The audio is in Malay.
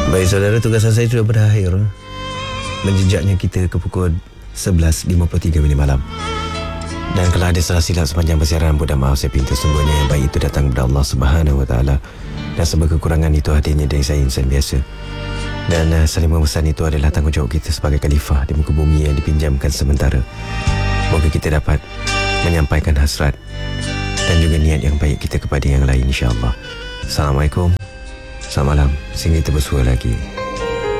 Baik saudara, tugasan saya sudah berakhir. Menjejaknya kita ke pukul 11.53 malam. Dan kalau ada salah silap sepanjang persiaran, mohon maaf saya pinta. Sungguhnya yang baik itu datang dari Allah Subhanahu Wa Taala, dan semua kekurangan itu hadirnya dari saya, insan biasa. Dan saling memesan itu adalah tanggungjawab kita sebagai khalifah di muka bumi yang dipinjamkan sementara. Moga kita dapat menyampaikan hasrat dan juga niat yang baik kita kepada yang lain, insya-Allah. Assalamualaikum, selamat malam, sehingga kita bersua lagi.